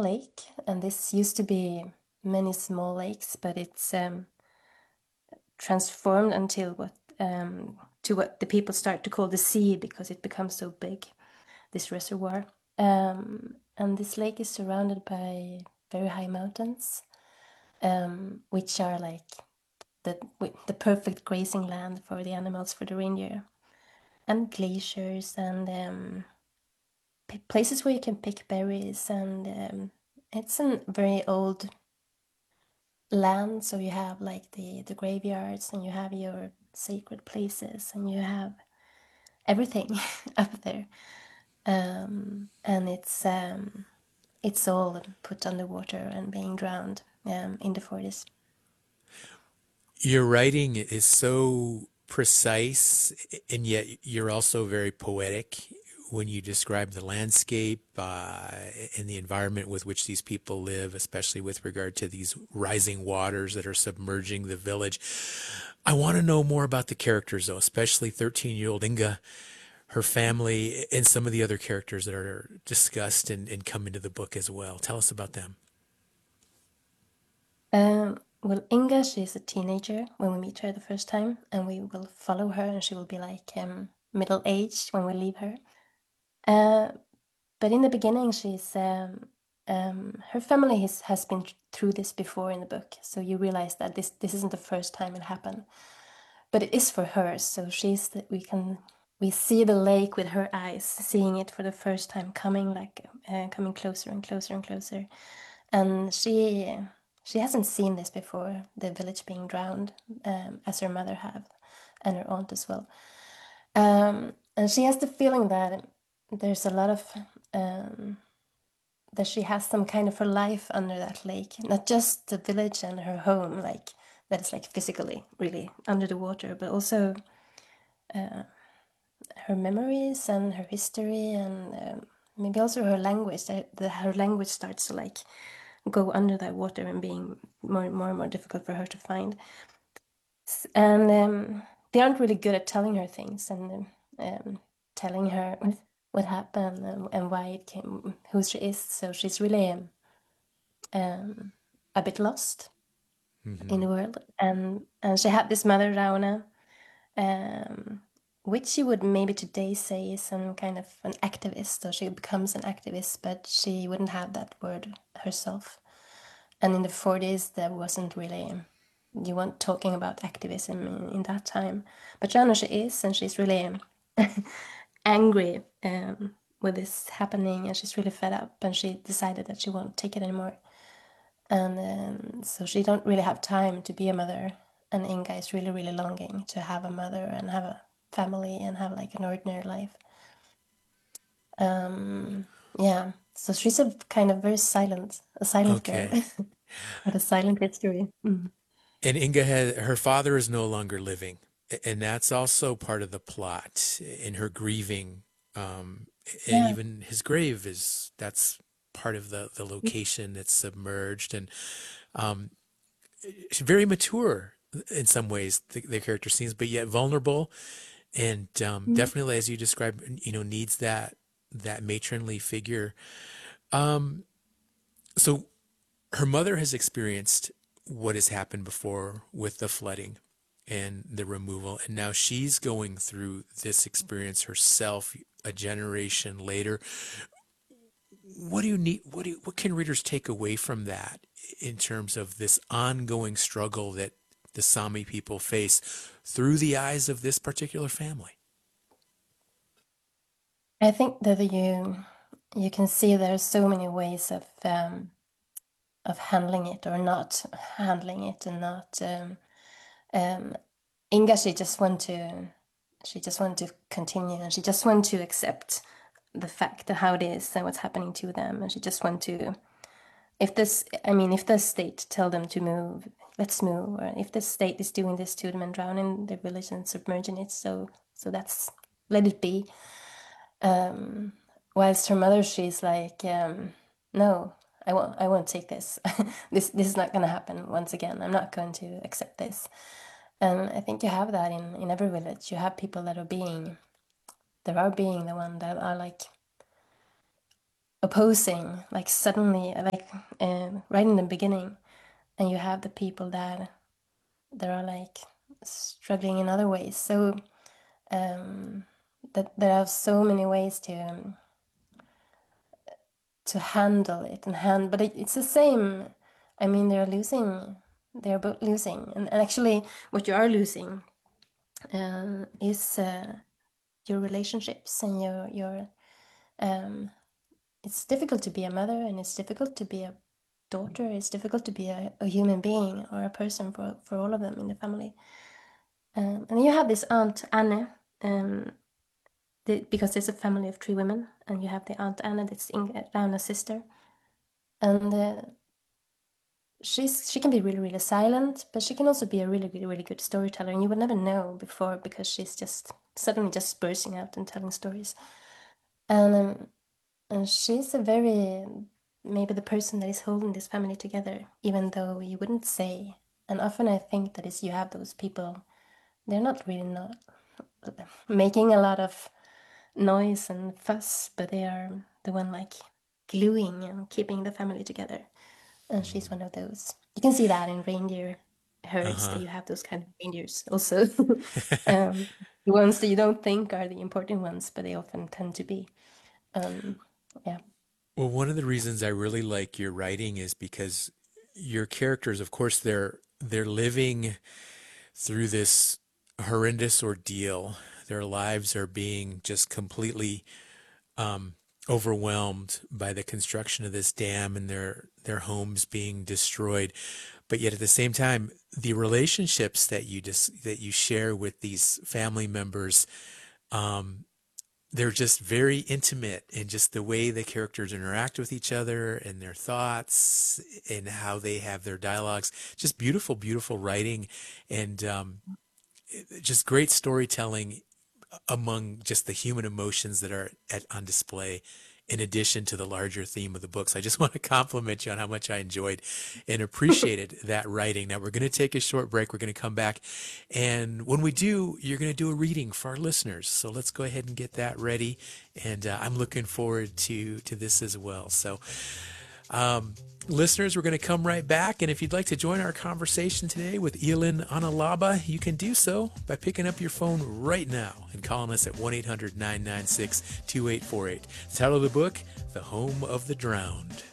lake, and this used to be many small lakes, but it's transformed until what the people start to call the sea because it becomes so big, this reservoir. And this lake is surrounded by very high mountains, which are like the perfect grazing land for the animals, for the reindeer, and glaciers and places where you can pick berries. And it's a very old land, so you have like the graveyards, and you have your sacred places, and you have everything up there. And it's all put underwater and being drowned in the 40s. Your writing is so precise, and yet you're also very poetic when you describe the landscape and the environment with which these people live, especially with regard to these rising waters that are submerging the village. I want to know more about the characters, though, especially 13-year-old Inga, her family, and some of the other characters that are discussed and come into the book as well. Tell us about them. Well, Inga, she's a teenager when we meet her the first time, and we will follow her, and she will be like middle aged when we leave her. Uh, but in the beginning, her family has been through this before in the book, so you realize that this isn't the first time it happened, but it is for her. So we see the lake with her eyes, seeing it for the first time, coming closer and closer and closer, and she hasn't seen this before, the village being drowned, as her mother have, and her aunt as well. And she has the feeling that there's a lot of um, that she has some kind of her life under that lake, not just the village and her home, like that is like physically really under the water, but also her memories and her history, and maybe also her language. Her language starts to like go under that water and being more and more difficult for her to find. And they aren't really good at telling her things, and telling her what happened, and why it came, who she is. So she's really a bit lost in Hmm. the world. And she had this mother, Rauna, um, which she would maybe today say is some kind of an activist. So she becomes an activist, but she wouldn't have that word herself. And in the 40s, there wasn't really, you weren't talking about activism in that time. But Jana, she is, and she's really angry with this happening, and she's really fed up, and she decided that she won't take it anymore. And so she don't really have time to be a mother. And Inga is really, really longing to have a mother and have a family and have like an ordinary life. Um, yeah, so she's a kind of a silent girl Okay. with a silent history. Mm. And Inga had her father is no longer living, and that's also part of the plot in her grieving. And Yeah. even his grave is that's part of the location that's submerged, and um, she's very mature in some ways. The character seems, but yet vulnerable, and Mm. definitely, as you described, needs that matronly figure. Um, so her mother has experienced what has happened before with the flooding and the removal, and now she's going through this experience herself a generation later. What do you need? What can readers take away from that in terms of this ongoing struggle that the Sami people face through the eyes of this particular family? I think that you can see there are so many ways of handling it or not handling it, and not um, Inga. She just want to continue, and she just want to accept the fact of how it is and what's happening to them, and she just want to, if the state tell them to move, let's move. Or if the state is doing this to them and drowning their village and submerging it, so that's, let it be. um Whilst her mother, she's like, no, I won't take this. This is not going to happen once again. I'm not going to accept this. And I think you have that in every village. You have people that are being the one that are like opposing, like suddenly, like right in the beginning, and you have the people that are like struggling in other ways. So um, that there are so many ways to handle it but it's the same. I mean, they're both losing, and actually, what you are losing is your relationships and your um, it's difficult to be a mother, and it's difficult to be a daughter. It's difficult to be a human being or a person for all of them in the family. And then you have this aunt Anne, um, because there's a family of three women, and you have the aunt Anne that's Rauna's sister, and she can be really really silent, but she can also be a really really really good storyteller, and you would never know before because she's just suddenly just bursting out and telling stories. And and she's a very maybe the person that is holding this family together, even though you wouldn't say. And often I think that is you have those people, they're not really not making a lot of noise and fuss, but they are the one like gluing and keeping the family together. And she's one of those. You can see that in reindeer herds that Uh-huh. you have those kind of reindeers also. um, the ones that you don't think are the important ones, but they often tend to be. Um, yeah. Well, one of the reasons I really like your writing is because your characters, of course, they're living through this horrendous ordeal. Their lives are being just completely um, overwhelmed by the construction of this dam and their homes being destroyed. But yet at the same time, the relationships that you share with these family members, um, they're just very intimate in just the way the characters interact with each other and their thoughts and how they have their dialogues. Just beautiful, beautiful writing and just great storytelling among just the human emotions that are on display in addition to the larger theme of the books. I just want to compliment you on how much I enjoyed and appreciated that writing. Now we're going to take a short break. We're going to come back. And when we do, you're going to do a reading for our listeners. So let's go ahead and get that ready. And I'm looking forward to this as well. So listeners, we're going to come right back. And if you'd like to join our conversation today with Elin Analaba, you can do so by picking up your phone right now and calling us at 1-800-996-2848. The title of the book, The Home of the Drowned.